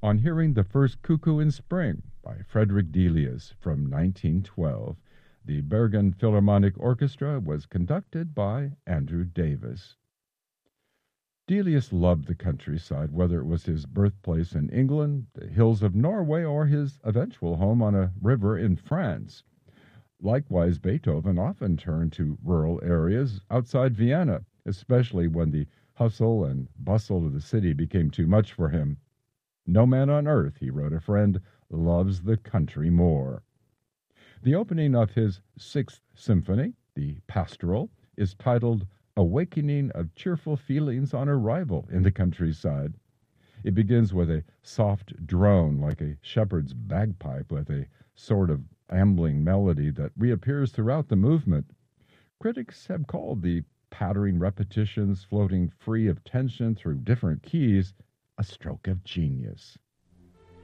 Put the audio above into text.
on hearing the first Cuckoo in Spring by Frederick Delius from 1912. The Bergen Philharmonic Orchestra was conducted by Andrew Davis. Delius loved the countryside, whether it was his birthplace in England, the hills of Norway, or his eventual home on a river in France. Likewise, Beethoven often turned to rural areas outside Vienna, especially when the hustle and bustle of the city became too much for him. No man on earth, he wrote a friend, loves the country more. The opening of his Sixth Symphony, the Pastoral, is titled Awakening of Cheerful Feelings on Arrival in the Countryside. It begins with a soft drone like a shepherd's bagpipe with a sort of ambling melody that reappears throughout the movement. Critics have called the pattering repetitions floating free of tension through different keys a stroke of genius.